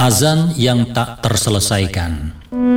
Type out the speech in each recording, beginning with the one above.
Azan yang tak terselesaikan.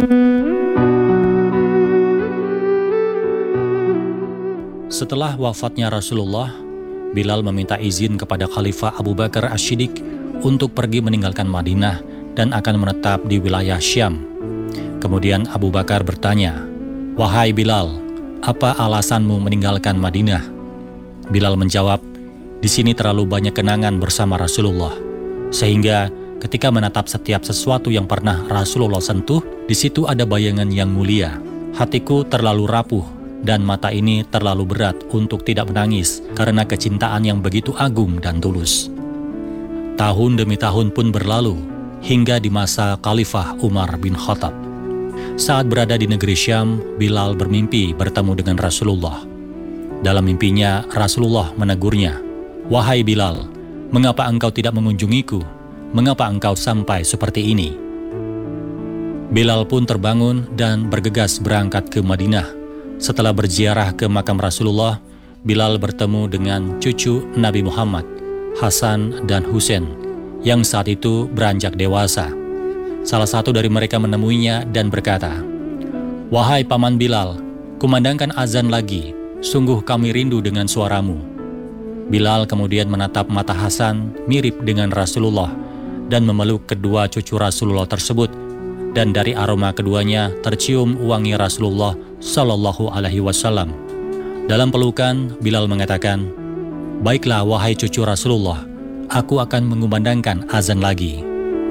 Setelah wafatnya Rasulullah, Bilal meminta izin kepada Khalifah Abu Bakar Asy-Shiddiq untuk pergi meninggalkan Madinah dan akan menetap di wilayah Syam. Kemudian Abu Bakar bertanya, "Wahai Bilal, apa alasanmu meninggalkan Madinah?" Bilal menjawab, "Di sini terlalu banyak kenangan bersama Rasulullah, sehingga ketika menatap setiap sesuatu yang pernah Rasulullah sentuh, di situ ada bayangan yang mulia. Hatiku terlalu rapuh dan mata ini terlalu berat untuk tidak menangis karena kecintaan yang begitu agung dan tulus." Tahun demi tahun pun berlalu, hingga di masa Khalifah Umar bin Khattab. Saat berada di negeri Syam, Bilal bermimpi bertemu dengan Rasulullah. Dalam mimpinya, Rasulullah menegurnya, "Wahai Bilal, mengapa engkau tidak mengunjungiku? Mengapa engkau sampai seperti ini?" Bilal pun terbangun dan bergegas berangkat ke Madinah. Setelah berziarah ke makam Rasulullah, Bilal bertemu dengan cucu Nabi Muhammad, Hasan dan Husain, yang saat itu beranjak dewasa. Salah satu dari mereka menemuinya dan berkata, "Wahai Paman Bilal, kumandangkan azan lagi, sungguh kami rindu dengan suaramu." Bilal kemudian menatap mata Hasan mirip dengan Rasulullah dan memeluk kedua cucu Rasulullah tersebut, dan dari aroma keduanya tercium wangi Rasulullah Shallallahu Alaihi Wasallam. Dalam pelukan, Bilal mengatakan, "Baiklah wahai cucu Rasulullah, aku akan mengumandangkan azan lagi."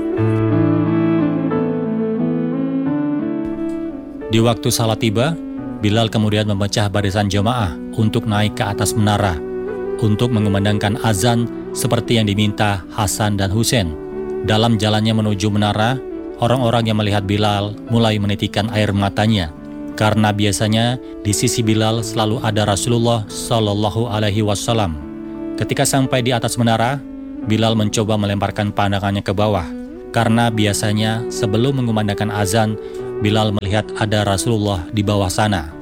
Di waktu salat tiba, Bilal kemudian memecah barisan jamaah untuk naik ke atas menara untuk mengumandangkan azan seperti yang diminta Hasan dan Husain. Dalam jalannya menuju menara, orang-orang yang melihat Bilal mulai menitikkan air matanya, karena biasanya di sisi Bilal selalu ada Rasulullah Shallallahu Alaihi Wasallam. Ketika sampai di atas menara, Bilal mencoba melemparkan pandangannya ke bawah, karena biasanya sebelum mengumandangkan azan, Bilal melihat ada Rasulullah di bawah sana.